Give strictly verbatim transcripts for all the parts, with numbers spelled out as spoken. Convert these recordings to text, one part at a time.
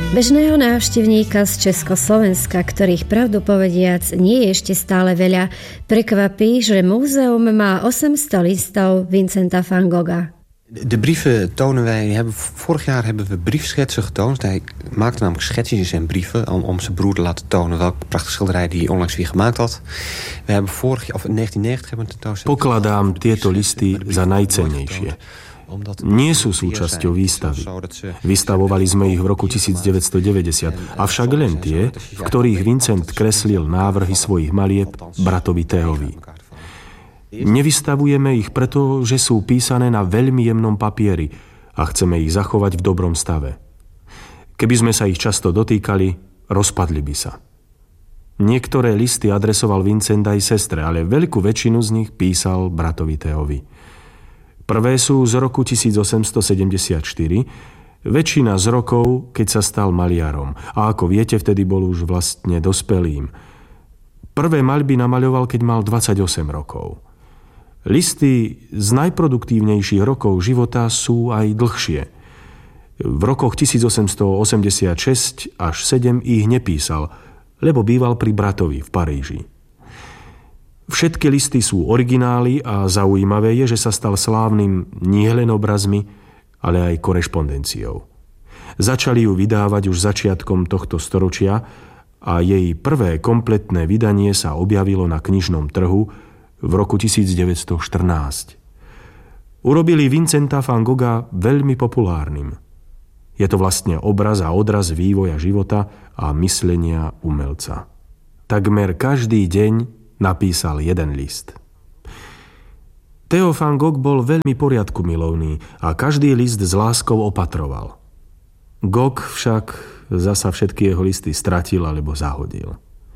Bežného návštevníka z Československa, ktorých pravdu povediac nie je ešte stále veľa, prekvapí, že múzeum má osemsto listov Vincenta van Gogha. De brieven tonen wij. Hebben, vorig jaar hebben we briefschetsen getoond. Hij maakte namelijk schetsjes in zijn brieven om, om zijn broer te laten tonen welke prachtige schilderij die onlangs weer gemaakt had. We hebben vorig jaar, of in negentien negentig hebben we tentoonstelling. Pokladám tieto listy za najcennejšie. Nie sú súčasťou výstavy. Vystavovali sme ich v roku devätnásťstodeväťdesiat, avšak len tie, v ktorých Vincent kreslil návrhy svojich malieb bratovi Théovi. Nevystavujeme ich preto, že sú písané na veľmi jemnom papieri a chceme ich zachovať v dobrom stave. Keby sme sa ich často dotýkali, rozpadli by sa. Niektoré listy adresoval Vincent aj sestre, ale veľkú väčšinu z nich písal bratovi Théovi. Prvé sú z roku osemnásťstosedemdesiatštyri, väčšina z rokov, keď sa stal maliarom. A ako viete, vtedy bol už vlastne dospelým. Prvé maľby namaľoval, keď mal dvadsaťosem rokov. Listy z najproduktívnejších rokov života sú aj dlhšie. V rokoch osemnásťstoosemdesiatšesť až sedem ich nepísal, lebo býval pri bratovi v Paríži. Všetky listy sú originály a zaujímavé je, že sa stal slávnym nielen obrazmi, ale aj korešpondenciou. Začali ju vydávať už začiatkom tohto storočia a jej prvé kompletné vydanie sa objavilo na knižnom trhu v roku devätnásťstoštrnásť. Urobili Vincenta van Gogha veľmi populárnym. Je to vlastne obraz a odraz vývoja života a myslenia umelca. Takmer každý deň napísal jeden list. Theo van Gogh bol veľmi poriadku milovný a každý list s láskou opatroval. Gogh však zasa všetky jeho listy stratil alebo zahodil.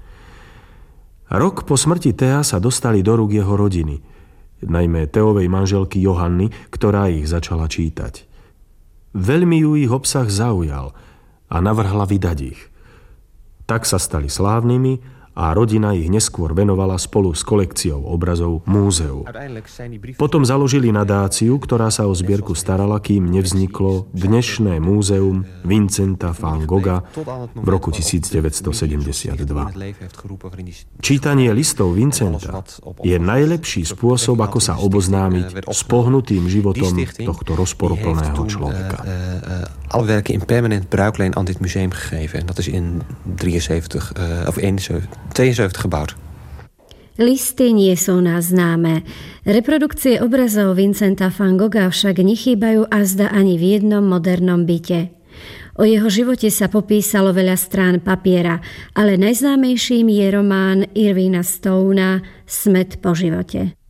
Rok po smrti Thea sa dostali do rúk jeho rodiny, najmä Theovej manželky Johanny, ktorá ich začala čítať. Veľmi ju ich obsah zaujal a navrhla vydať ich. Tak sa stali slávnymi a rodina ich neskôr venovala spolu s kolekciou obrazov múzeu. Potom založili nadáciu, ktorá sa o zbierku starala, kým nevzniklo dnešné múzeum Vincenta van Gogha v roku devätnásťstosedemdesiatdva. Čítanie listov Vincenta je najlepší spôsob, ako sa oboznámiť s pohnutým životom tohto rozporuplného človeka. Alle werken in permanent bruikleen aan dit museum gegeven. En dat is in drieënzeventig, uh, of tweeënzeventig gebouwd. Listy nie sú nás známe. Reprodukcie obrazov Vincenta van Gogha však nechýbajú azda ani v jednom modernom byte. O jeho živote sa popísalo veľa strán papiera, ale najznámejším je román Irvina Stona Smäd po živote.